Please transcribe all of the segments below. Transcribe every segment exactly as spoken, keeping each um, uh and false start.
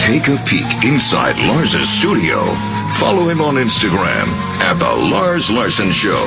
take a peek inside Lars's studio, follow him on Instagram at The Lars Larson Show.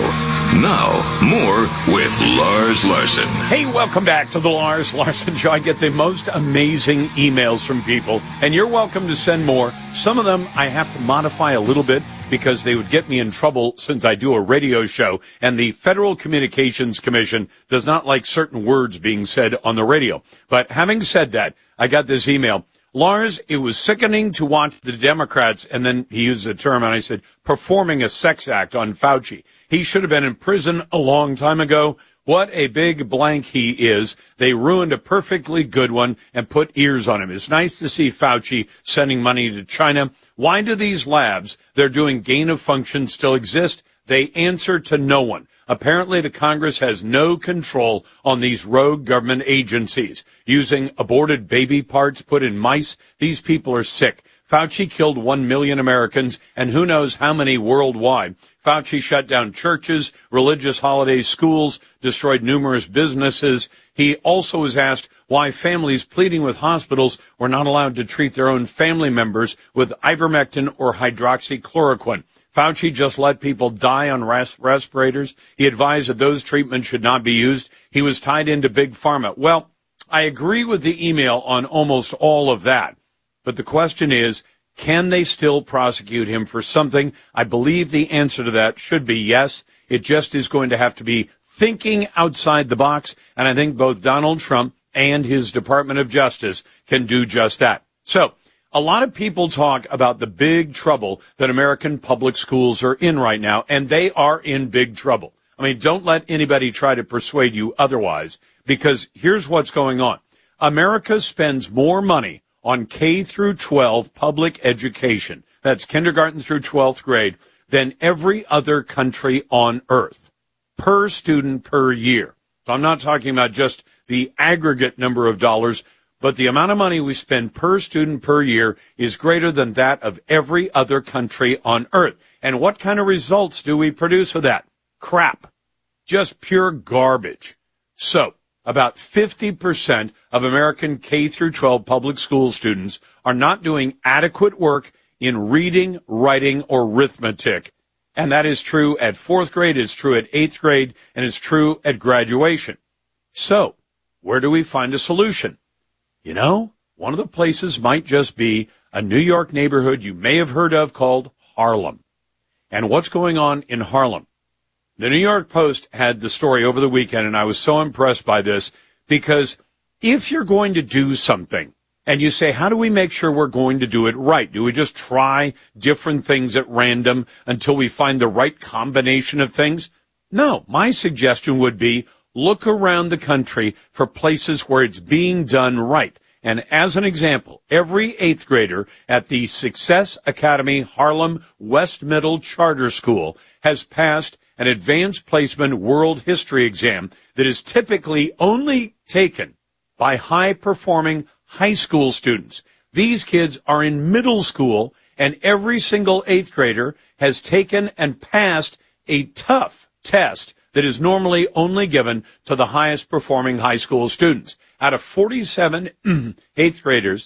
Now, more with Lars Larson. Hey, welcome back to The Lars Larson Show. I get the most amazing emails from people, and you're welcome to send more. Some of them I have to modify a little bit because they would get me in trouble since I do a radio show, and the Federal Communications Commission does not like certain words being said on the radio. But having said that, I got this email. Lars, it was sickening to watch the Democrats, and then he used the term, and I said, performing a sex act on Fauci. He should have been in prison a long time ago. What a big blank he is. They ruined a perfectly good one and put ears on him. It's nice to see Fauci sending money to China. Why do these labs they're doing gain of function still exist? They answer to no one. Apparently, the Congress has no control on these rogue government agencies. Using aborted baby parts put in mice, these people are sick. Fauci killed one million Americans, and who knows how many worldwide. Fauci shut down churches, religious holidays, schools, destroyed numerous businesses. He also was asked why families pleading with hospitals were not allowed to treat their own family members with ivermectin or hydroxychloroquine. Fauci just let people die on res- respirators. He advised that those treatments should not be used. He was tied into Big Pharma. Well, I agree with the email on almost all of that. But the question is, can they still prosecute him for something? I believe the answer to that should be yes. It just is going to have to be thinking outside the box. And I think both Donald Trump and his Department of Justice can do just that. So, a lot of people talk about the big trouble that American public schools are in right now, and they are in big trouble. I mean, don't let anybody try to persuade you otherwise, because here's what's going on. America spends more money on K through twelve public education, that's kindergarten through twelfth grade, than every other country on earth, per student per year. So I'm not talking about just the aggregate number of dollars, but the amount of money we spend per student per year is greater than that of every other country on earth. And what kind of results do we produce with that? Crap. Just pure garbage. So, about fifty percent of American K through twelve public school students are not doing adequate work in reading, writing, or arithmetic. And that is true at fourth grade, it's true at eighth grade, and it's true at graduation. So, where do we find a solution? You know, one of the places might just be a New York neighborhood you may have heard of called Harlem. And what's going on in Harlem? The New York Post had the story over the weekend, and I was so impressed by this, because if you're going to do something, and you say, how do we make sure we're going to do it right? Do we just try different things at random until we find the right combination of things? No, my suggestion would be look around the country for places where it's being done right. And as an example, every eighth grader at the Success Academy Harlem West Middle Charter School has passed an advanced placement world history exam that is typically only taken by high-performing high school students. These kids are in middle school, and every single eighth grader has taken and passed a tough test that is normally only given to the highest performing high school students. Out of forty-seven eighth graders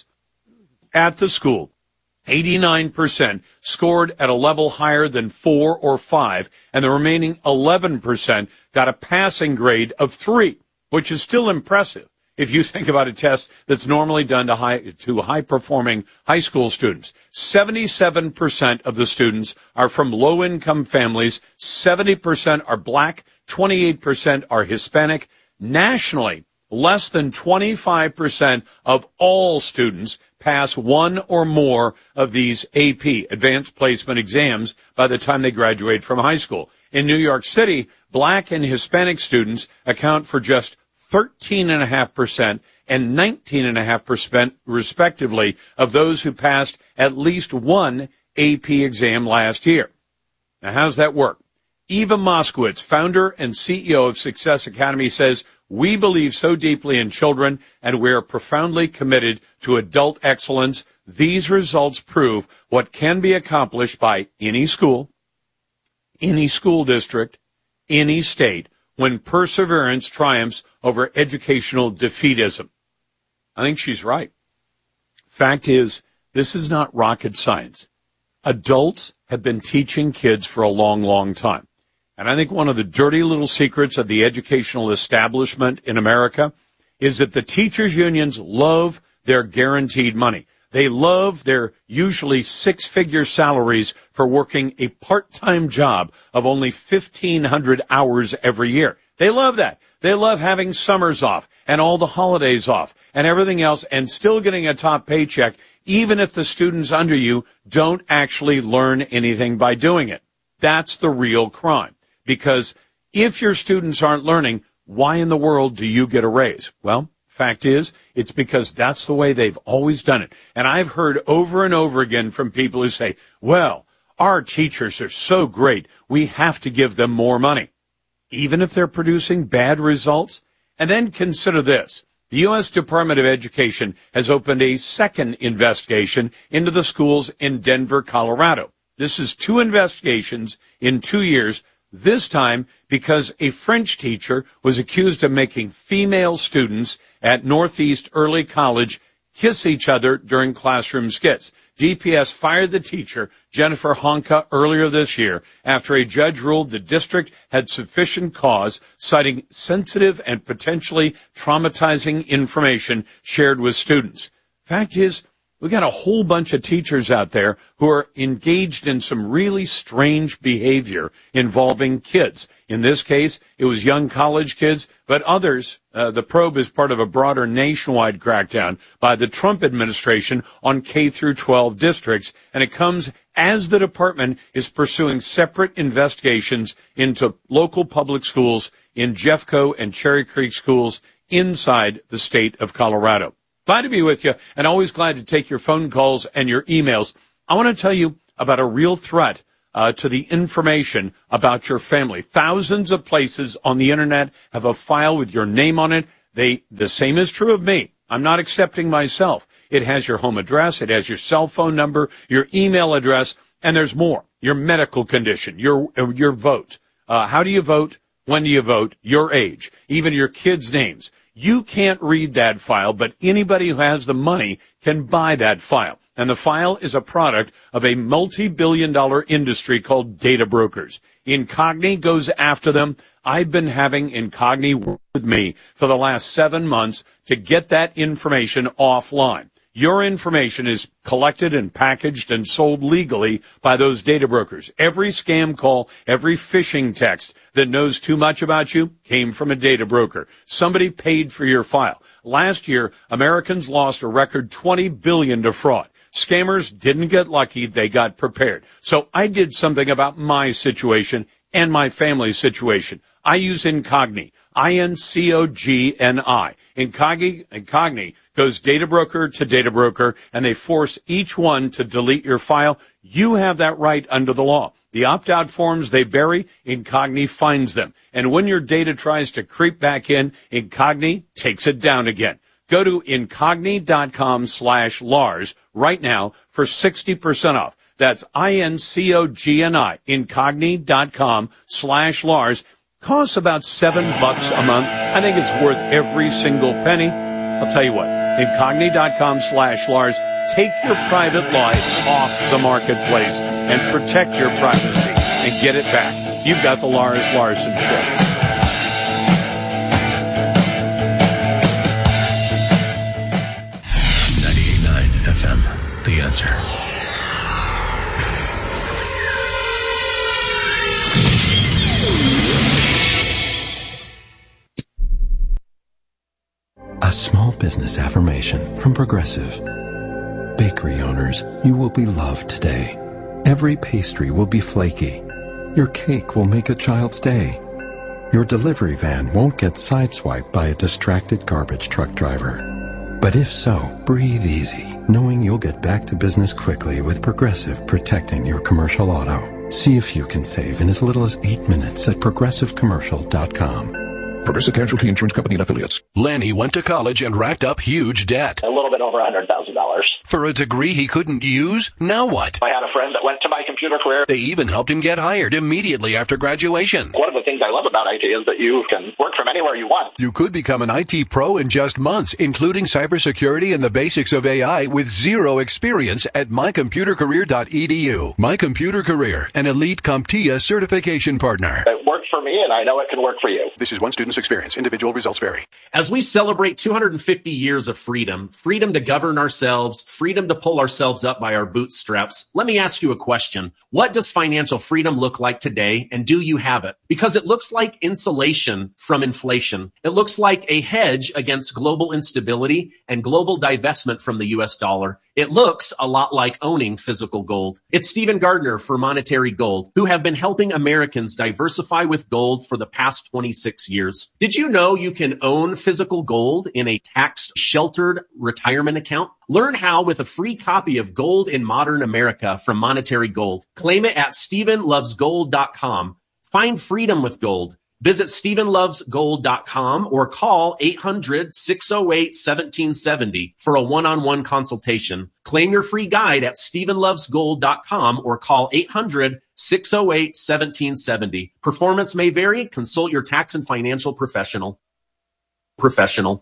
at the school, eighty-nine percent scored at a level higher than four or five, and the remaining eleven percent got a passing grade of three, which is still impressive if you think about a test that's normally done to high, to high-performing high school students. seventy-seven percent of the students are from low-income families, seventy percent are black, twenty-eight percent are Hispanic. Nationally, less than twenty-five percent of all students pass one or more of these A P, Advanced Placement Exams, by the time they graduate from high school. In New York City, black and Hispanic students account for just thirteen point five percent and nineteen point five percent, respectively, of those who passed at least one A P exam last year. Now, how's that work? Eva Moskowitz, founder and C E O of Success Academy, says, we believe so deeply in children, and we are profoundly committed to adult excellence. These results prove what can be accomplished by any school, any school district, any state, when perseverance triumphs over educational defeatism. I think she's right. Fact is, This is not rocket science. Adults have been teaching kids for a long, long time. And I think one of the dirty little secrets of the educational establishment in America is that the teachers' unions love their guaranteed money. They love their usually six-figure salaries for working a part-time job of only fifteen hundred hours every year. They love that. They love having summers off and all the holidays off and everything else and still getting a top paycheck, even if the students under you don't actually learn anything by doing it. That's the real crime. Because if your students aren't learning, why in the world do you get a raise? Well, fact is, it's because that's the way they've always done it. And I've heard over and over again from people who say, well, our teachers are so great, we have to give them more money, even if they're producing bad results. And then consider this. The U S Department of Education has opened a second investigation into the schools in Denver, Colorado. This is two investigations in two years, this time because a French teacher was accused of making female students at Northeast Early College kiss each other during classroom skits. D P S fired the teacher, Jennifer Honka, earlier this year after a judge ruled the district had sufficient cause, citing sensitive and potentially traumatizing information shared with students. Fact is, we got a whole bunch of teachers out there who are engaged in some really strange behavior involving kids. In this case, it was young college kids, but others, uh, the probe is part of a broader nationwide crackdown by the Trump administration on K through twelve districts, and it comes as the department is pursuing separate investigations into local public schools in Jeffco and Cherry Creek schools inside the state of Colorado. Glad to be with you, and always glad to take your phone calls and your emails. I want to tell you about a real threat uh, to the information about your family. Thousands of places on the Internet have a file with your name on it. They, the same is true of me. I'm not accepting myself. It has your home address, it has your cell phone number, your email address, and there's more. Your medical condition, your your vote. Uh, how do you vote? When do you vote? Your age, even your kids' names. You can't read that file, but anybody who has the money can buy that file. And the file is a product of a multi-billion dollar industry called data brokers. Incogni goes after them. I've been having Incogni work with me for the last seven months to get that information offline. Your information is collected and packaged and sold legally by those data brokers. Every scam call, every phishing text that knows too much about you came from a data broker. Somebody paid for your file. Last year, Americans lost a record twenty billion dollars to fraud. Scammers didn't get lucky, they got prepared. So I did something about my situation and my family's situation. I use Incogni, I N C O G N I. Incogni, Incogni goes data broker to data broker, and they force each one to delete your file. You have that right under the law. The opt-out forms they bury, Incogni finds them. And when your data tries to creep back in, Incogni takes it down again. Go to Incogni.com slash Lars right now for sixty percent off. That's I N C O G N I, Incogni.com slash Lars. Costs about seven bucks a month. I think it's worth every single penny. I'll tell you what, Incogni.com slash Lars. Take your private life off the marketplace and protect your privacy and get it back. You've got the Lars Larson Show. ninety-eight point nine F M, The Answer. A small business affirmation from Progressive. Bakery owners, you will be loved today. Every pastry will be flaky. Your cake will make a child's day. Your delivery van won't get sideswiped by a distracted garbage truck driver. But if so, breathe easy, knowing you'll get back to business quickly with Progressive protecting your commercial auto. See if you can save in as little as eight minutes at progressive commercial dot com. Progressive Casualty Insurance Company and Affiliates. Lenny went to college and racked up huge debt. A little bit over one hundred thousand dollars. For a degree he couldn't use? Now what? I had a friend that went to My Computer Career. They even helped him get hired immediately after graduation. One of the things I love about I T is that you can work from anywhere you want. You could become an I T pro in just months, including cybersecurity and the basics of A I with zero experience at my computer career dot e d u. My Computer Career, an elite CompTIA certification partner. It worked for me, and I know it can work for you. This is one student's experience. Individual results vary. As we celebrate two hundred fifty years of freedom, freedom to govern ourselves, freedom to pull ourselves up by our bootstraps, let me ask you a question. What does financial freedom look like today, and do you have it? Because it looks like insulation from inflation. It looks like a hedge against global instability and global divestment from the U S dollar. It looks a lot like owning physical gold. It's Stephen Gardner for Monetary Gold, who have been helping Americans diversify with gold for the past twenty-six years. Did you know you can own physical gold in a tax-sheltered retirement account? Learn how with a free copy of Gold in Modern America from Monetary Gold. Claim it at stephen loves gold dot com. Find freedom with gold. Visit stephen loves gold dot com or call eight hundred, six oh eight, one seven seven oh for a one-on-one consultation. Claim your free guide at stephen loves gold dot com or call eight hundred, six oh eight, one seven seven oh. Performance may vary. Consult your tax and financial professional. Professional.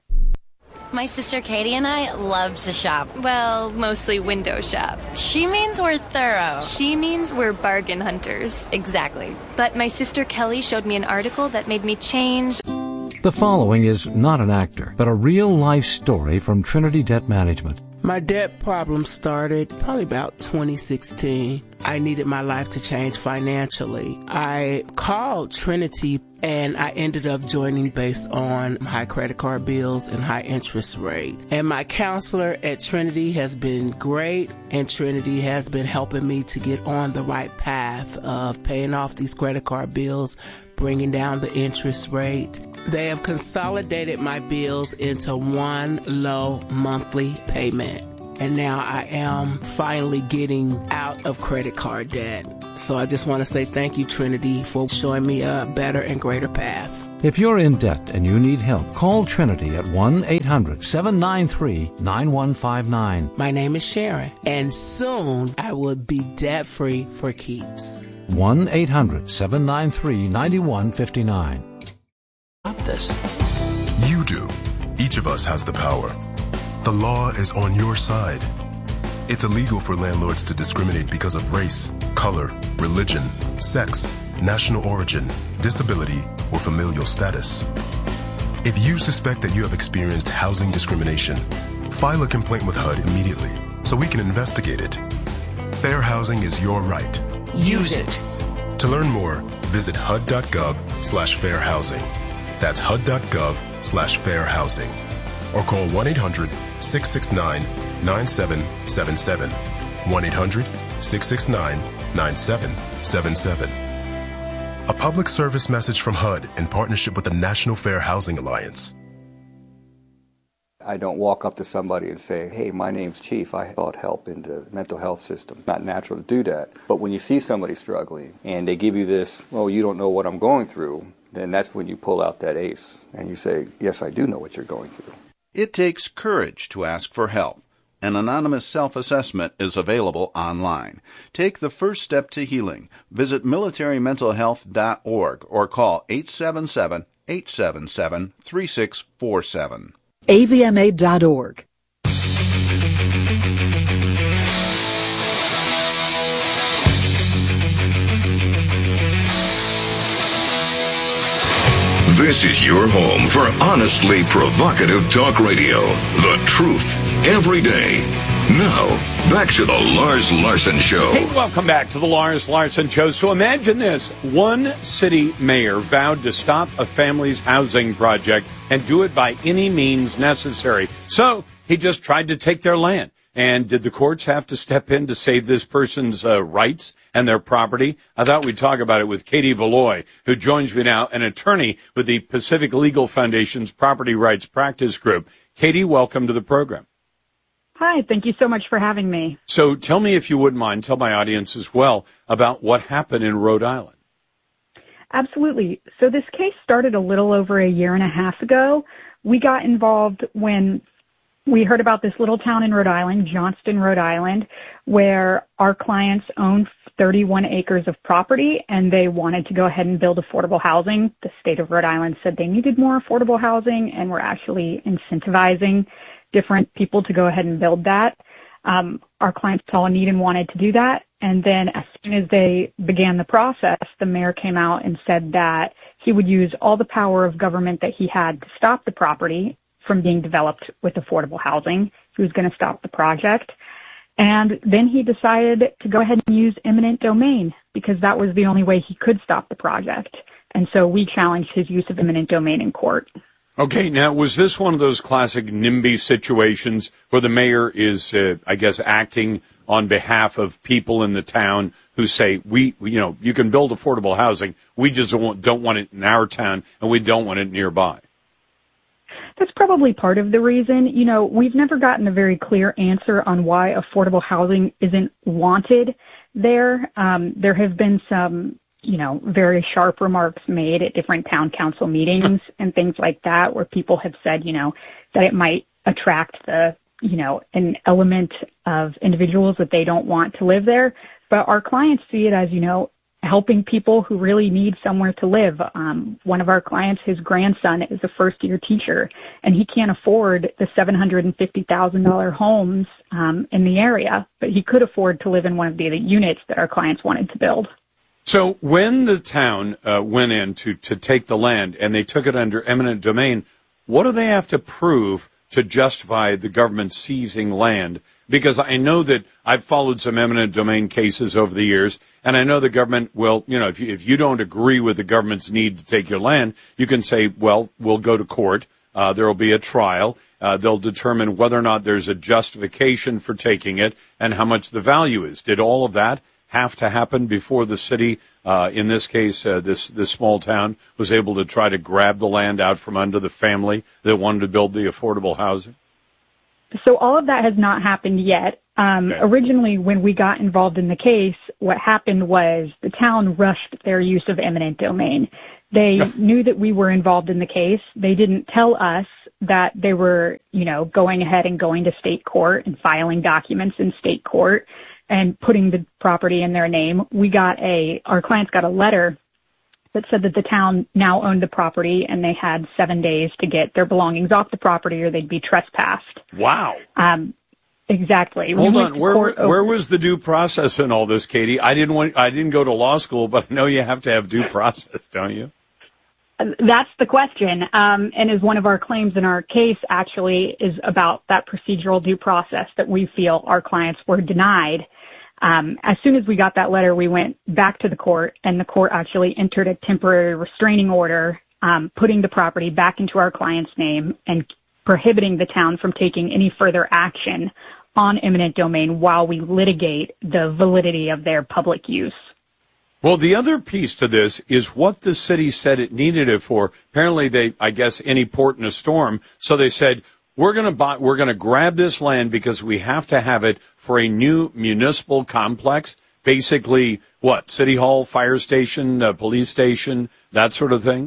My sister Katie and I love to shop. Well, mostly window shop. She means we're thorough. She means we're bargain hunters. Exactly. But my sister Kelly showed me an article that made me change. The following is not an actor, but a real-life story from Trinity Debt Management. My debt problem started probably about twenty sixteen. I needed my life to change financially. I called Trinity and I ended up joining based on high credit card bills and high interest rate. And my counselor at Trinity has been great, and Trinity has been helping me to get on the right path of paying off these credit card bills, bringing down the interest rate. They have consolidated my bills into one low monthly payment. And now I am finally getting out of credit card debt. So I just want to say thank you, Trinity, for showing me a better and greater path. If you're in debt and you need help, call Trinity at one eight hundred, seven nine three, nine one five nine. My name is Sharon, and soon I will be debt-free for keeps. one eight hundred, seven nine three, nine one five nine. Stop this. You do. Each of us has the power. The law is on your side. It's illegal for landlords to discriminate because of race, color, religion, sex, national origin, disability, or familial status. If you suspect that you have experienced housing discrimination, file a complaint with H U D immediately so we can investigate it. Fair housing is your right. Use it. To learn more, visit H U D dot gov slash fair housing. That's H U D dot gov slash fair housing. Or call one eight hundred, six six nine, nine seven seven seven. one eight hundred, six six nine, nine seven seven seven. A public service message from H U D in partnership with the National Fair Housing Alliance. I don't walk up to somebody and say, hey, my name's Chief. I sought help in the mental health system. Not natural to do that. But when you see somebody struggling and they give you this, well, you don't know what I'm going through, then that's when you pull out that ace and you say, yes, I do know what you're going through. It takes courage to ask for help. An anonymous self-assessment is available online. Take the first step to healing. Visit military mental health dot org or call eight seven seven, eight seven seven, three six four seven. A V M A dot org. This is your home for honestly provocative talk radio. The truth every day. Now, back to the Lars Larson Show. Hey, welcome back to the Lars Larson Show. So imagine this. One city mayor vowed to stop a family's housing project and do it by any means necessary. So he just tried to take their land. And did the courts have to step in to save this person's uh, rights and their property? I thought we'd talk about it with Katie Valoy, who joins me now, an attorney with the Pacific Legal Foundation's Property Rights Practice Group. Katie, welcome to the program. Hi, thank you so much for having me. So tell me, if you wouldn't mind, tell my audience as well about what happened in Rhode Island. Absolutely. So this case started a little over a year and a half ago. We got involved when we heard about this little town in Rhode Island, Johnston, Rhode Island, where our clients own thirty-one acres of property and they wanted to go ahead and build affordable housing. The state of Rhode Island said they needed more affordable housing and were actually incentivizing different people to go ahead and build that. Um, our clients saw a need and wanted to do that. And then as soon as they began the process, the mayor came out and said that he would use all the power of government that he had to stop the property from being developed with affordable housing. He was going to stop the project. And then he decided to go ahead and use eminent domain because that was the only way he could stop the project. And so we challenged his use of eminent domain in court. Okay, now, was this one of those classic NIMBY situations where the mayor is, uh, I guess, acting on behalf of people in the town who say, we, you know, you can build affordable housing, we just don't, don't want it in our town, and we don't want it nearby? That's probably part of the reason. You know, we've never gotten a very clear answer on why affordable housing isn't wanted there. Um, there have been some, you know, very sharp remarks made at different town council meetings and things like that, where people have said, you know, that it might attract the, you know, an element of individuals that they don't want to live there. But our clients see it as, you know, helping people who really need somewhere to live. Um, one of our clients, his grandson is a first-year teacher, and he can't afford the seven hundred fifty thousand dollars homes um, in the area, but he could afford to live in one of the units that our clients wanted to build. So when the town uh, went in to, to take the land and they took it under eminent domain, what do they have to prove to justify the government seizing land? Because I know that I've followed some eminent domain cases over the years, and I know the government will, you know, if you, if you don't agree with the government's need to take your land, you can say, well, we'll go to court. Uh, there will be a trial. Uh, they'll determine whether or not there's a justification for taking it and how much the value is. Did all of that have to happen before the city, uh, in this case, uh, this, this small town, was able to try to grab the land out from under the family that wanted to build the affordable housing? So all of that has not happened yet. Um, okay. Originally, when we got involved in the case, what happened was the town rushed their use of eminent domain. They knew that we were involved in the case. They didn't tell us that they were, you know, going ahead and going to state court and filing documents in state court and putting the property in their name. We got a, our clients got a letter that said that the town now owned the property and they had seven days to get their belongings off the property or they'd be trespassed. Wow. Um, exactly. Hold on. Where, where was the due process in all this, Katie? I didn't want, I didn't go to law school, but I know you have to have due process, don't you? That's the question. Um, and as one of our claims in our case actually is about that procedural due process that we feel our clients were denied. Um, as soon as we got that letter, we went back to the court, and the court actually entered a temporary restraining order, um, putting the property back into our client's name and prohibiting the town from taking any further action on eminent domain while we litigate the validity of their public use. Well, the other piece to this is what the city said it needed it for. Apparently, they, I guess, any port in a storm. So they said, we're going to buy, we're going to grab this land because we have to have it for a new municipal complex. Basically, what? City Hall, fire station, uh, police station, that sort of thing?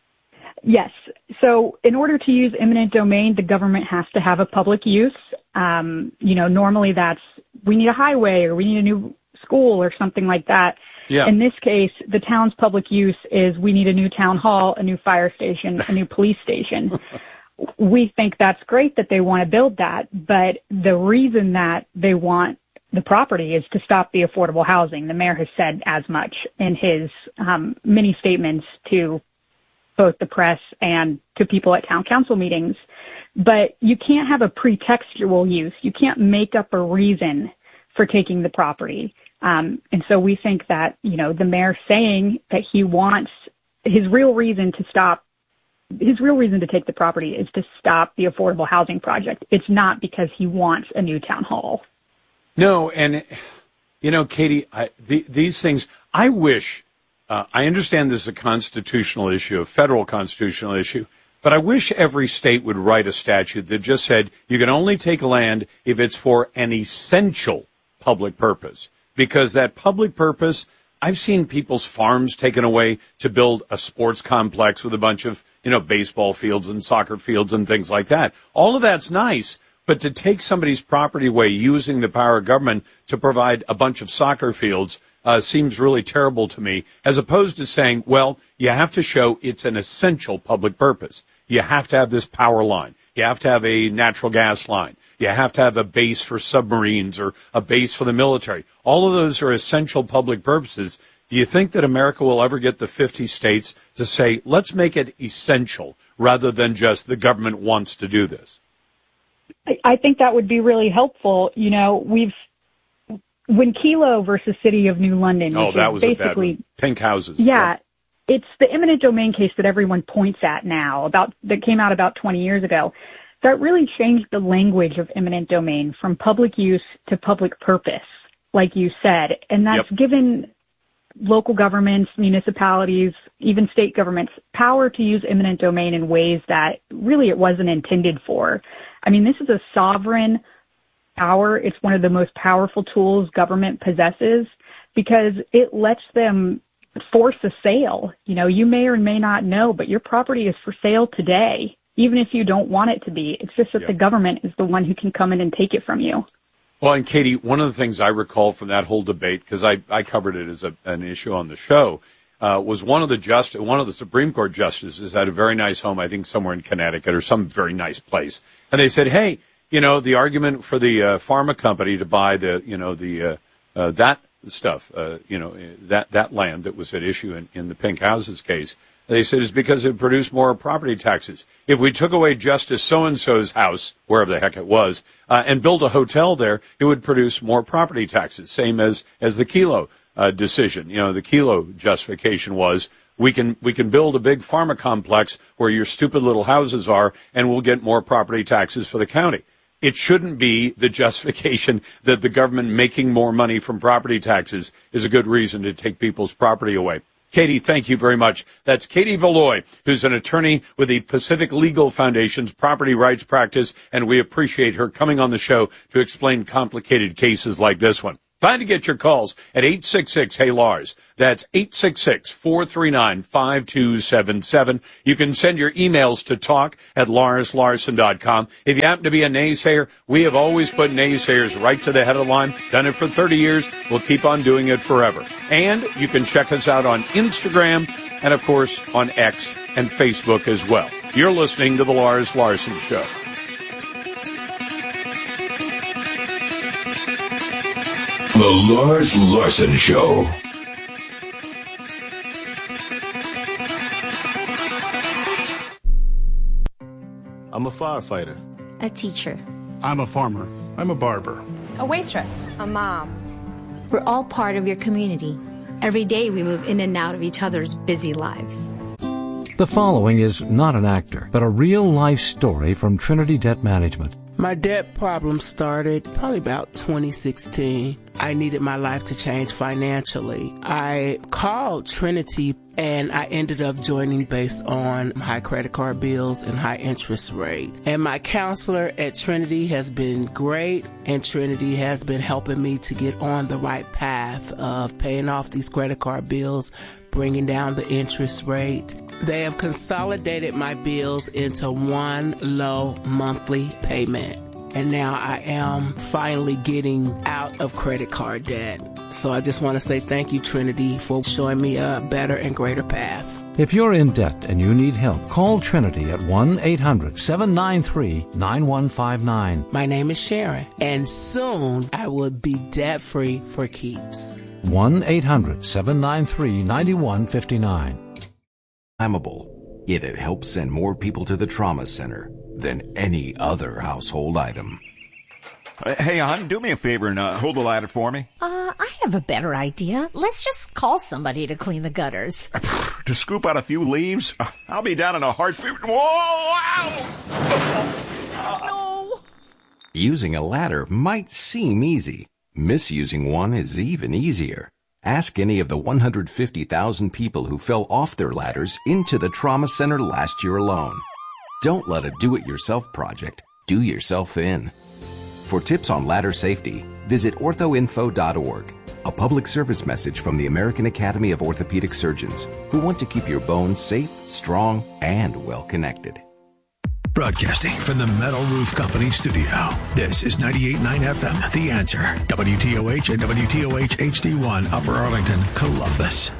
Yes. So in order to use eminent domain, the government has to have a public use. Um, you know, normally that's, we need a highway or we need a new school or something like that. Yeah. In this case, the town's public use is we need a new town hall, a new fire station, a new police station. We think that's great that they want to build that, but the reason that they want the property is to stop the affordable housing. The mayor has said as much in his um, many statements to both the press and to people at town council meetings. But you can't have a pretextual use. You can't make up a reason for taking the property. Um, and so we think that, you know, the mayor saying that he wants his real reason to stop, his real reason to take the property is to stop the affordable housing project. It's not because he wants a new town hall. No. And, you know, Katie, I, the, these things, I wish, uh, I understand this is a constitutional issue, a federal constitutional issue, but I wish every state would write a statute that just said you can only take land if it's for an essential public purpose. Because that public purpose, I've seen people's farms taken away to build a sports complex with a bunch of, you know, baseball fields and soccer fields and things like that. All of that's nice, but to take somebody's property away using the power of government to provide a bunch of soccer fields uh, seems really terrible to me, as opposed to saying, well, you have to show it's an essential public purpose. You have to have this power line. You have to have a natural gas line. You have to have a base for submarines or a base for the military. All of those are essential public purposes. Do you think that America will ever get the fifty states to say, let's make it essential rather than just the government wants to do this? I think that would be really helpful. You know, we've, when Kelo versus City of New London, oh, which that is was basically, a bad one. Pink houses. Yeah. Yep. It's the eminent domain case that everyone points at now, about that came out about twenty years ago. That really changed the language of eminent domain from public use to public purpose, like you said. And that's yep. given local governments, municipalities, even state governments power to use eminent domain in ways that really it wasn't intended for. I mean, this is a sovereign power. It's one of the most powerful tools government possesses because it lets them force a sale. You know, you may or may not know, but your property is for sale today, even if you don't want it to be. It's just that yep. the government is the one who can come in and take it from you. Well, and Katie, one of the things I recall from that whole debate, because I, I covered it as a, an issue on the show, uh, was one of the just one of the Supreme Court justices had a very nice home, I think somewhere in Connecticut or some very nice place, and they said, "Hey, you know, the argument for the uh, pharma company to buy the, you know, the uh, uh, that stuff, uh, you know, that that land that was at issue in, in the Pink Houses case." They said it's because it produced more property taxes. If we took away Justice so-and-so's house, wherever the heck it was, uh, and built a hotel there, it would produce more property taxes, same as, as the Kelo uh, decision. You know, the Kelo justification was we can, we can build a big pharma complex where your stupid little houses are, and we'll get more property taxes for the county. It shouldn't be the justification that the government making more money from property taxes is a good reason to take people's property away. Katie, thank you very much. That's Katie Valoy, who's an attorney with the Pacific Legal Foundation's property rights practice, and we appreciate her coming on the show to explain complicated cases like this one. Plan to get your calls at eight six six, hey Lars. That's eight six six, four three nine, five two seven seven. You can send your emails to talk at lars larson dot com. If you happen to be a naysayer, we have always put naysayers right to the head of the line. Done it for thirty years. We'll keep on doing it forever. And you can check us out on Instagram and, of course, on X and Facebook as well. You're listening to The Lars Larson Show. The Lars Larson Show. I'm a firefighter. A teacher. I'm a farmer. I'm a barber. A waitress. A mom. We're all part of your community. Every day we move in and out of each other's busy lives. The following is not an actor, but a real-life story from Trinity Debt Management. My debt problem started probably about twenty sixteen. I needed my life to change financially. I called Trinity and I ended up joining based on high credit card bills and high interest rate. And my counselor at Trinity has been great, and Trinity has been helping me to get on the right path of paying off these credit card bills, bringing down the interest rate. They have consolidated my bills into one low monthly payment. And now I am finally getting out of credit card debt. So I just want to say thank you, Trinity, for showing me a better and greater path. If you're in debt and you need help, call Trinity at one eight hundred, seven nine three, nine one five nine. My name is Sharon, and soon I will be debt-free for keeps. one eight hundred, seven nine three, nine one five nine. Flammable, yet it helps send more people to the trauma center than any other household item. Uh, hey, hon, do me a favor and uh, hold the ladder for me. Uh, I have a better idea. Let's just call somebody to clean the gutters. To scoop out a few leaves? I'll be down in a heartbeat. Whoa! Ow! No! Using a ladder might seem easy. Misusing one is even easier. Ask any of the one hundred fifty thousand people who fell off their ladders into the trauma center last year alone. Don't let a do-it-yourself project do yourself in. For tips on ladder safety, visit ortho info dot org. A public service message from the American Academy of Orthopedic Surgeons, who want to keep your bones safe, strong, and well-connected. Broadcasting from the Metal Roof Company studio, this is ninety-eight point nine F M, The Answer, W T O H and W T O H H D one, Upper Arlington, Columbus.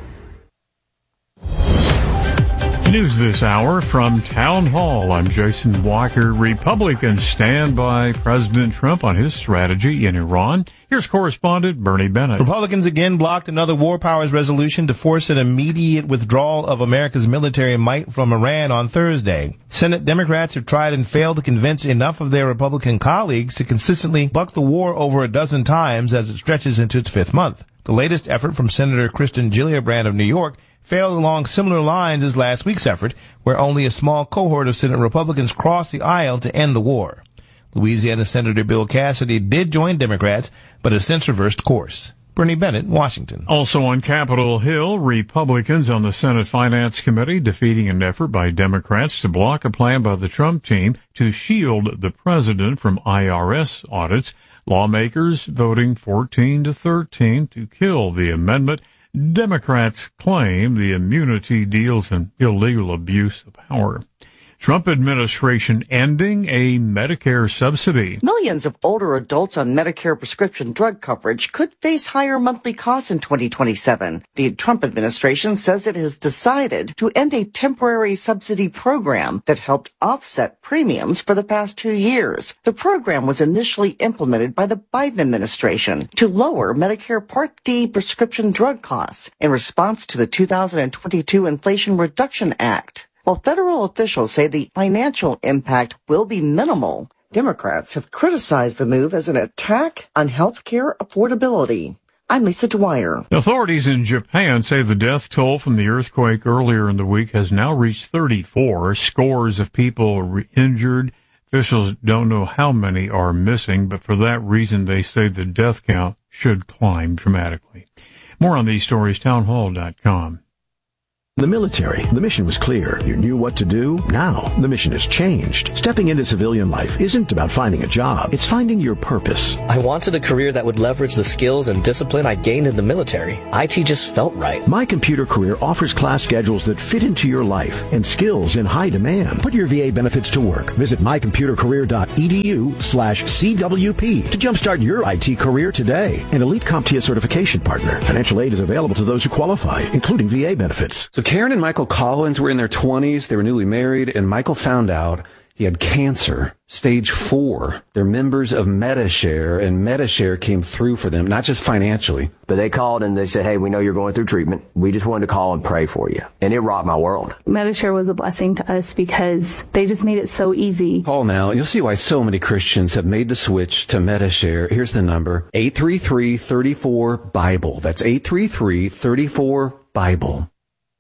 News this hour from Town Hall. I'm Jason Walker. Republicans stand by President Trump on his strategy in Iran. Here's correspondent Bernie Bennett. Republicans again blocked another war powers resolution to force an immediate withdrawal of America's military might from Iran on Thursday. Senate Democrats have tried and failed to convince enough of their Republican colleagues to consistently buck the war over a dozen times as it stretches into its fifth month. The latest effort from Senator Kristen Gillibrand of New York failed along similar lines as last week's effort, where only a small cohort of Senate Republicans crossed the aisle to end the war. Louisiana Senator Bill Cassidy did join Democrats, but has since reversed course. Bernie Bennett, Washington. Also on Capitol Hill, Republicans on the Senate Finance Committee defeating an effort by Democrats to block a plan by the Trump team to shield the president from I R S audits. Lawmakers voting fourteen to thirteen to kill the amendment. Democrats claim the immunity deals in illegal abuse of power. Trump administration ending a Medicare subsidy. Millions of older adults on Medicare prescription drug coverage could face higher monthly costs in twenty twenty-seven. The Trump administration says it has decided to end a temporary subsidy program that helped offset premiums for the past two years. The program was initially implemented by the Biden administration to lower Medicare Part D prescription drug costs in response to the two thousand twenty-two Inflation Reduction Act. While federal officials say the financial impact will be minimal, Democrats have criticized the move as an attack on health care affordability. I'm Lisa Dwyer. Authorities in Japan say the death toll from the earthquake earlier in the week has now reached thirty-four. Scores of people are injured. Officials don't know how many are missing, but for that reason, they say the death count should climb dramatically. More on these stories, townhall dot com. In the military, the mission was clear. You knew what to do. Now, the mission has changed. Stepping into civilian life isn't about finding a job. It's finding your purpose. I wanted a career that would leverage the skills and discipline I gained in the military. I T just felt right. My Computer Career offers class schedules that fit into your life and skills in high demand. Put your V A benefits to work. Visit my computer career dot e d u slash C W P to jumpstart your I T career today. An Elite CompTIA certification partner. Financial aid is available to those who qualify, including V A benefits. So Karen and Michael Collins were in their twenties. They were newly married, and Michael found out he had cancer, stage four. They're members of MediShare, and MediShare came through for them, not just financially. But they called and they said, hey, we know you're going through treatment. We just wanted to call and pray for you. And it rocked my world. MediShare was a blessing to us because they just made it so easy. Call now. You'll see why so many Christians have made the switch to MediShare. Here's the number, eight three three, three four, Bible. That's eight three three, three four, Bible.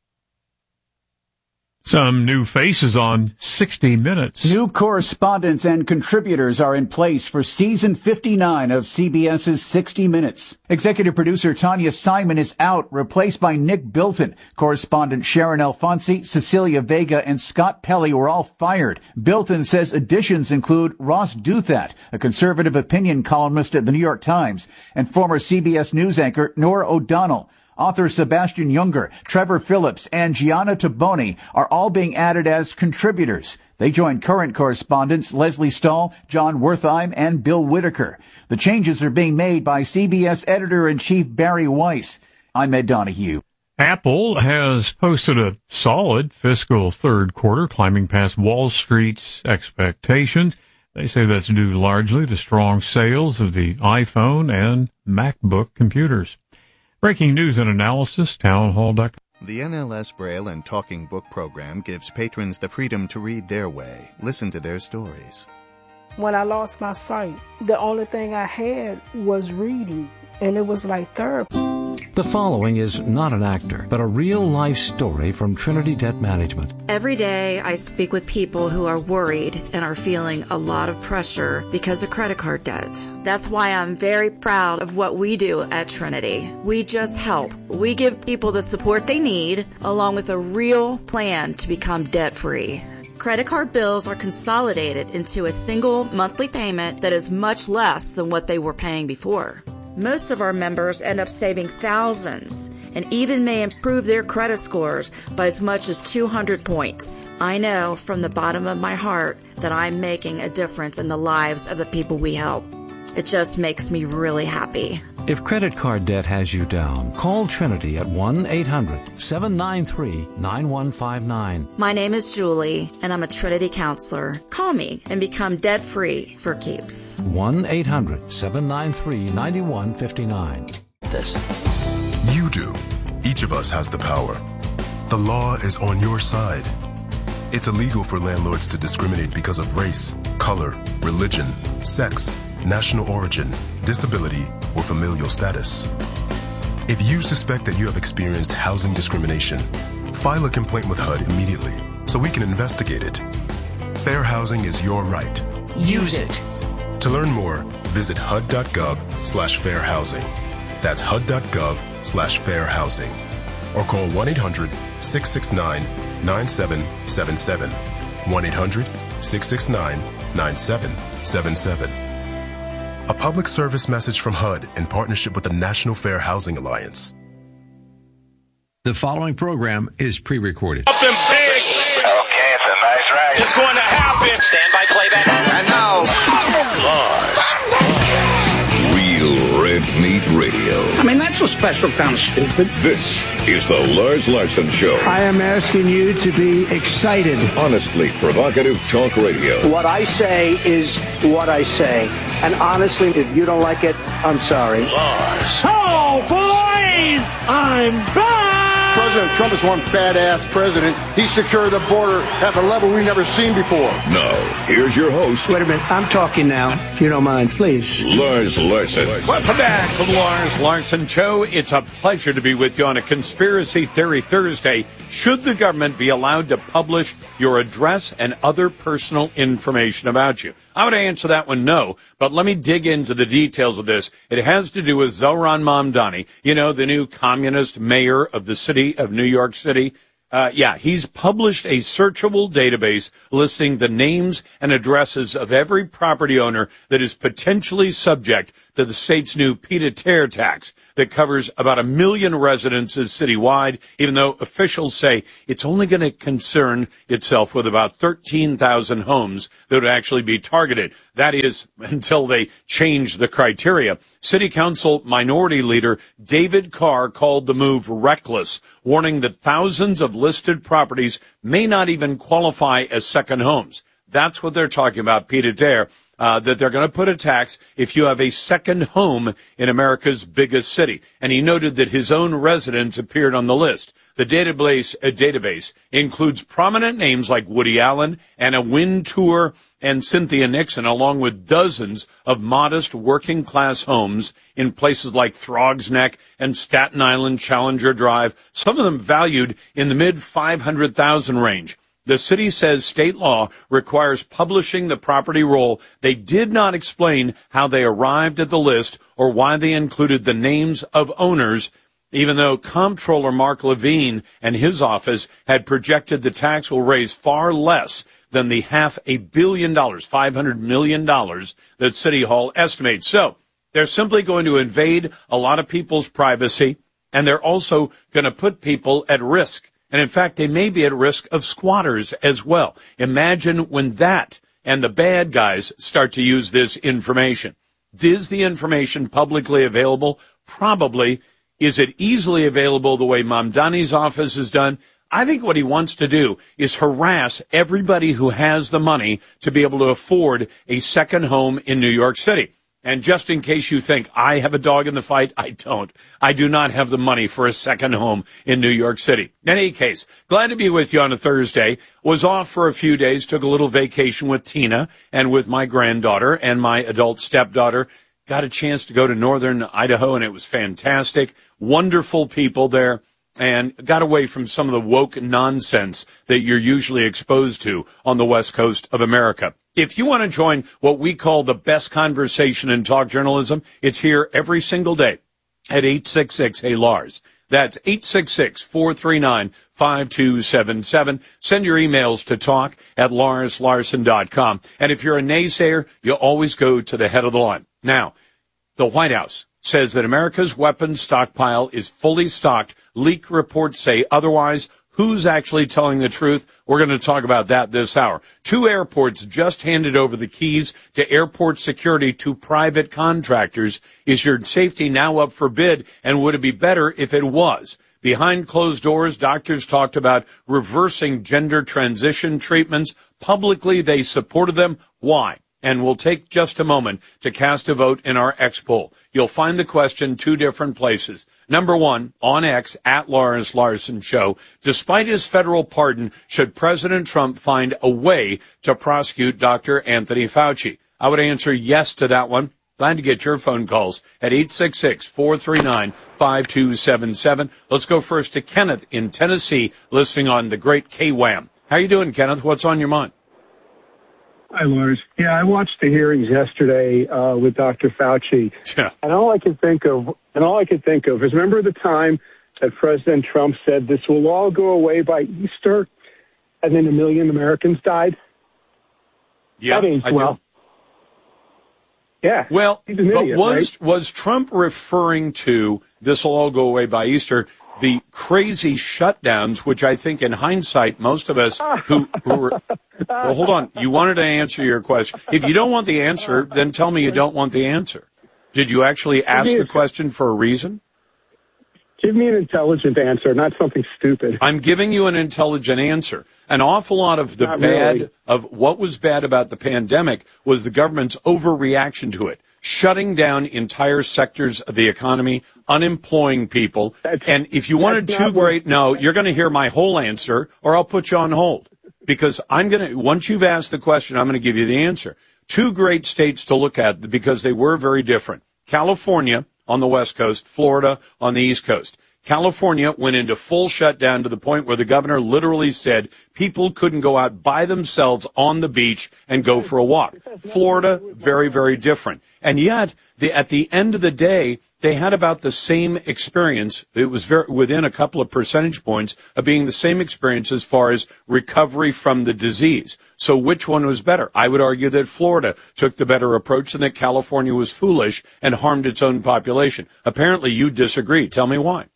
Some new faces on sixty minutes. New correspondents and contributors are in place for season fifty-nine of CBS's sixty minutes. Executive producer Tanya Simon is out, replaced by Nick Bilton. Correspondent Sharon Alfonsi, Cecilia Vega, and Scott Pelley were all fired. Bilton says additions include Ross Douthat, a conservative opinion columnist at the New York Times, and former C B S News anchor Norah O'Donnell. Author Sebastian Junger, Trevor Phillips, and Gianna Taboni are all being added as contributors. They join current correspondents Leslie Stahl, John Wertheim, and Bill Whitaker. The changes are being made by C B S editor-in-chief Barry Weiss. I'm Ed Donahue. Apple has posted a solid fiscal third quarter, climbing past Wall Street's expectations. They say that's due largely to strong sales of the iPhone and MacBook computers. Breaking news and analysis, townhall dot com. The N L S Braille and Talking Book program gives patrons the freedom to read their way, listen to their stories. When I lost my sight, the only thing I had was reading, and it was like therapy. The following is not an actor, but a real-life story from Trinity Debt Management. Every day I speak with people who are worried and are feeling a lot of pressure because of credit card debt. That's why I'm very proud of what we do at Trinity. We just help. We give people the support they need, along with a real plan to become debt-free. Credit card bills are consolidated into a single monthly payment that is much less than what they were paying before. Most of our members end up saving thousands and even may improve their credit scores by as much as two hundred points. I know from the bottom of my heart that I'm making a difference in the lives of the people we help. It just makes me really happy. If credit card debt has you down, call Trinity at one eight hundred seven nine three nine one five nine. My name is Julie, and I'm a Trinity counselor. Call me and become debt-free for keeps. one eight hundred seven nine three nine one five nine. This. You do. Each of us has the power. The law is on your side. It's illegal for landlords to discriminate because of race, color, religion, sex, national origin, disability, or familial status. If you suspect that you have experienced housing discrimination, file a complaint with H U D immediately so we can investigate it. Fair housing is your right. Use it. To learn more, visit H U D dot gov slash fair housing. That's H U D dot gov slash fair housing. Or call one eight hundred six six nine nine seven seven seven. one eight hundred six six nine nine seven seven seven. A public service message from H U D in partnership with the National Fair Housing Alliance. The following program is pre-recorded. Something big. Okay, it's a nice ride. It's going to happen. Stand by playback. I know. Lars. Real Red Meat Radio. I mean, that's a special kind of stupid. This is the Lars Larson Show. I am asking you to be excited. Honestly provocative talk radio. What I say is what I say. And honestly, if you don't like it, I'm sorry. Lars. Oh, boys! I'm back! President Trump is one badass president. He secured the border at the level we've never seen before. Now, here's your host. Wait a minute. I'm talking now. If you don't mind, please. Lars Larson. Welcome back to the Lars Larson Show. It's a pleasure to be with you on a Conspiracy Theory Thursday. Should the government be allowed to publish your address and other personal information about you? I would answer that one no, but let me dig into the details of this. It has to do with Zohran Mamdani, you know, the new communist mayor of the city of New York City. Uh, yeah, he's published a searchable database listing the names and addresses of every property owner that is potentially subject to the state's new pied-à-terre tax that covers about a million residences citywide, even though officials say it's only going to concern itself with about thirteen thousand homes that would actually be targeted. That is, until they change the criteria. City Council Minority Leader David Carr called the move reckless, warning that thousands of listed properties may not even qualify as second homes. That's what they're talking about, pied-à-terre. Uh, that they're going to put a tax if you have a second home in America's biggest city. And he noted that his own residence appeared on the list. The database, uh, database includes prominent names like Woody Allen, Anna Wintour, and Cynthia Nixon, along with dozens of modest working-class homes in places like Throgs Neck and Staten Island Challenger Drive, some of them valued in the mid five hundred thousand range. The city says state law requires publishing the property roll. They did not explain how they arrived at the list or why they included the names of owners, even though Comptroller Mark Levine and his office had projected the tax will raise far less than the half a billion dollars, five hundred million dollars, that City Hall estimates. So they're simply going to invade a lot of people's privacy, and they're also going to put people at risk. And in fact, they may be at risk of squatters as well. Imagine when that and the bad guys start to use this information. Is the information publicly available? Probably. Is it easily available the way Mamdani's office has done? I think what he wants to do is harass everybody who has the money to be able to afford a second home in New York City. And just in case you think I have a dog in the fight, I don't. I do not have the money for a second home in New York City. In any case, glad to be with you on a Thursday. Was off for a few days, took a little vacation with Tina and with my granddaughter and my adult stepdaughter. Got a chance to go to northern Idaho, and it was fantastic. Wonderful people there. And got away from some of the woke nonsense that you're usually exposed to on the West Coast of America. If you want to join what we call the best conversation in talk journalism, it's here every single day at eight six six, hey Lars. That's eight six six, four three nine, five two seven seven. Send your emails to talk at lars larson dot com. And if you're a naysayer, you always go to the head of the line. Now, the White House says that America's weapons stockpile is fully stocked. Leak reports say otherwise. Who's actually telling the truth? We're going to talk about that this hour. Two airports just handed over the keys to airport security to private contractors. Is your safety now up for bid? And would it be better if it was? Behind closed doors, doctors talked about reversing gender transition treatments. Publicly, they supported them. Why? And we'll take just a moment to cast a vote in our X poll. You'll find the question two different places. Number one, on X, at Lawrence Larson Show. Despite his federal pardon, should President Trump find a way to prosecute Doctor Anthony Fauci? I would answer yes to that one. Glad to get your phone calls at eight six six, four three nine, five two seven seven. Let's go first to Kenneth in Tennessee, listening on the great K W A M. How you doing, Kenneth? What's on your mind? Hi, Lars. Yeah, I watched the hearings yesterday uh, with Doctor Fauci, yeah. and all I can think of, and all I can think of is remember the time that President Trump said this will all go away by Easter, and then a million Americans died. Yeah, that aged I well. do. Yeah. Well, he's an but idiot, was right? was Trump referring to this will all go away by Easter? The crazy shutdowns, which I think in hindsight, most of us who, who were, well, hold on. You wanted to answer your question. If you don't want the answer, then tell me you don't want the answer. Did you actually ask the question for a reason? Give me an intelligent answer, not something stupid. I'm giving you an intelligent answer. An awful lot of the Not bad, really. of what was bad about the pandemic was the government's overreaction to it. Shutting down entire sectors of the economy, unemploying people. That's, and if you wanted two great, no, you're going to hear my whole answer or I'll put you on hold. Because I'm going to, once you've asked the question, I'm going to give you the answer. Two great states to look at because they were very different. California on the West Coast, Florida on the East Coast. California went into full shutdown to the point where the governor literally said people couldn't go out by themselves on the beach and go for a walk. Florida, very, very different. And yet, the, at the end of the day, they had about the same experience. It was very, within a couple of percentage points of being the same experience as far as recovery from the disease. So which one was better? I would argue that Florida took the better approach and that California was foolish and harmed its own population. Apparently you disagree. Tell me why.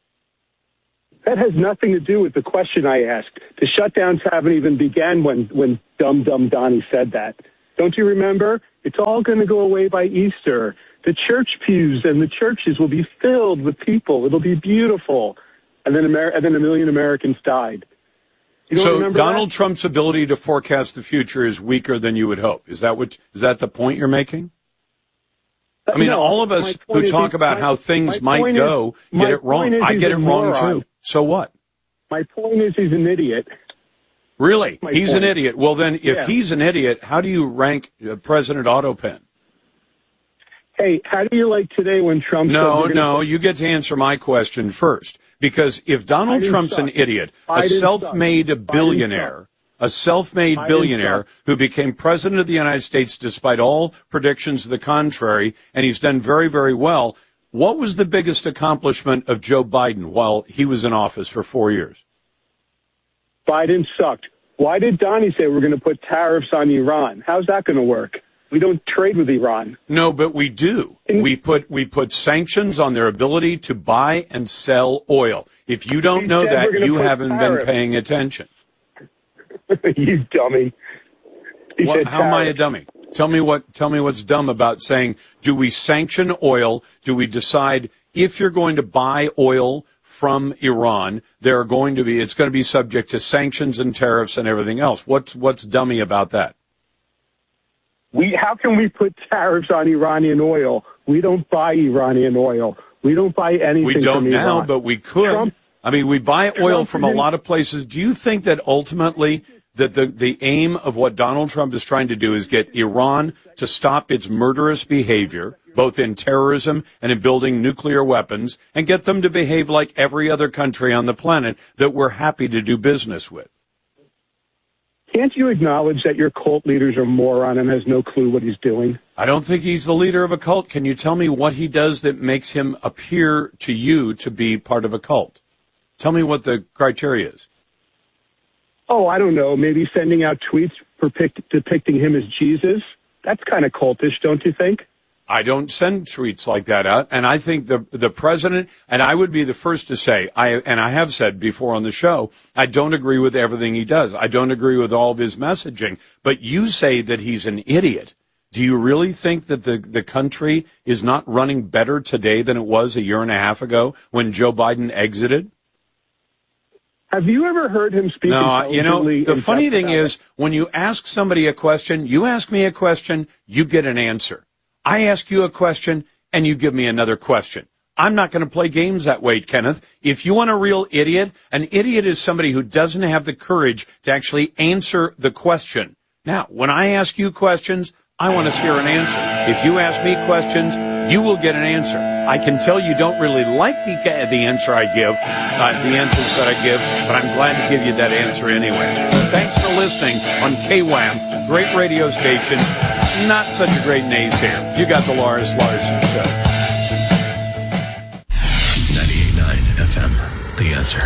That has nothing to do with the question I asked. The shutdowns haven't even began when, when dumb, dumb Donnie said that. Don't you remember? It's all going to go away by Easter. The church pews and the churches will be filled with people. It'll be beautiful. And then, Amer- and then a million Americans died. You don't so remember Donald that? Trump's ability to forecast the future is weaker than you would hope. Is that what? Is that the point you're making? I mean, No, all of us my who point talk is- about my- how things my might point is- go my get it wrong. point is I he's get a it wrong moron. too. So what? My point is he's an idiot. Really? My He's point. an idiot. Well, then, if Yeah. he's an idiot, how do you rank uh, President Autopen? Hey, how do you like today when Trump No, said we're gonna no, put- you get to answer my question first. Because if Donald Biden Trump's an sucks. idiot, a Biden self-made sucks. billionaire, a self-made Biden billionaire sucks. who became president of the United States despite all predictions to the contrary, and he's done very, very well, what was the biggest accomplishment of Joe Biden while he was in office for four years? Biden sucked. Why did Donnie say we're going to put tariffs on Iran? How's that going to work? We don't trade with Iran. No, but we do. We put we put sanctions on their ability to buy and sell oil. If you don't He know said we're that, gonna you put haven't tariffs. been paying attention. You dummy. He What, said how am I a tariffs. dummy? Tell me what. Tell me what's dumb about saying, do we sanction oil? Do we decide if you're going to buy oil from Iran, there are going to be it's going to be subject to sanctions and tariffs and everything else? What's what's dummy about that? We how can we put tariffs on Iranian oil? We don't buy Iranian oil. We don't buy anything We don't from now, Iran. but we could. Trump- I mean, we buy oil Trump from a didn't- lot of places. Do you think that ultimately that the, the aim of what Donald Trump is trying to do is get Iran to stop its murderous behavior, both in terrorism and in building nuclear weapons, and get them to behave like every other country on the planet that we're happy to do business with? Can't you acknowledge that your cult leader's a moron and has no clue what he's doing? I don't think he's the leader of a cult. Can you tell me what he does that makes him appear to you to be part of a cult? Tell me what the criteria is. Oh, I don't know. Maybe sending out tweets depict, depicting him as Jesus? That's kind of cultish, don't you think? I don't send tweets like that out. And I think the the president, and I would be the first to say, I and I have said before on the show, I don't agree with everything he does. I don't agree with all of his messaging. But you say that he's an idiot. Do you really think that the, the country is not running better today than it was a year and a half ago when Joe Biden exited? Have you ever heard him speak? No, you know, the funny thing is, when you ask somebody a question, you ask me a question, you get an answer. I ask you a question, and you give me another question. I'm not going to play games that way, Kenneth. If you want a real idiot, an idiot is somebody who doesn't have the courage to actually answer the question. Now, when I ask you questions, I want to hear an answer. If you ask me questions, you will get an answer. I can tell you don't really like the the answer I give, uh, the answers that I give, but I'm glad to give you that answer anyway. Thanks for listening on K W A M, great radio station, not such a great naysayer. You got the Lars Larson Show. ninety-eight point nine F M, The Answer.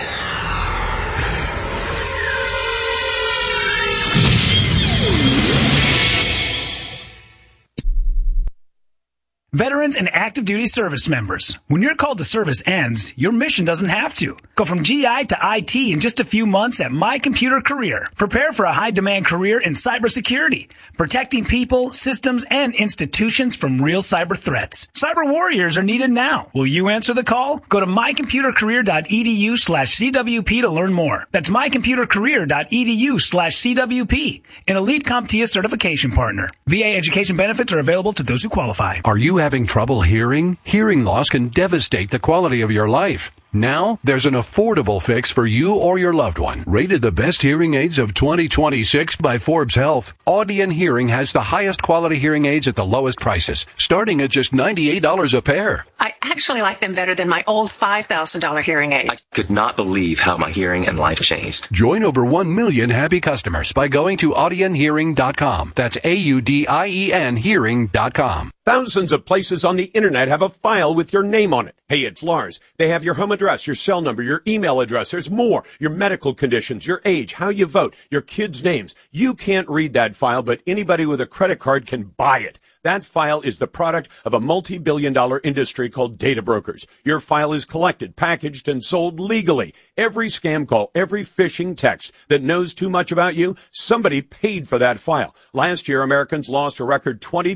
Veterans and active duty service members, when your call to service ends, your mission doesn't have to. Go from G I to I T in just a few months at My Computer Career. Prepare for a high-demand career in cybersecurity, protecting people, systems, and institutions from real cyber threats. Cyber warriors are needed now. Will you answer the call? Go to mycomputercareer.edu slash CWP to learn more. That's mycomputercareer.edu slash CWP, an elite CompTIA certification partner. V A education benefits are available to those who qualify. Are you having trouble hearing? Hearing loss can devastate the quality of your life. Now, there's an affordable fix for you or your loved one. Rated the best hearing aids of twenty twenty-six by Forbes Health, Audion Hearing has the highest quality hearing aids at the lowest prices, starting at just ninety-eight dollars a pair. I actually like them better than my old five thousand dollars hearing aids. I could not believe how my hearing and life changed. Join over one million happy customers by going to audion hearing dot com. That's A U D I E N hearing dot com. Thousands of places on the internet have a file with your name on it. Hey, it's Lars. They have your home address, your cell number, your email address. There's more. Your medical conditions, your age, how you vote, your kids' names. You can't read that file, but anybody with a credit card can buy it. That file is the product of a multi-billion dollar industry called data brokers. Your file is collected, packaged, and sold legally. Every scam call, every phishing text that knows too much about you, somebody paid for that file. Last year, Americans lost a record twenty